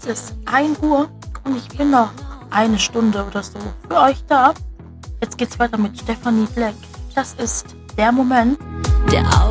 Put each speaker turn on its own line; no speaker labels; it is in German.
Es ist 1 Uhr und ich bin noch eine Stunde oder so für euch da. Jetzt geht's weiter mit Stephanie Black. Das ist der Moment,
der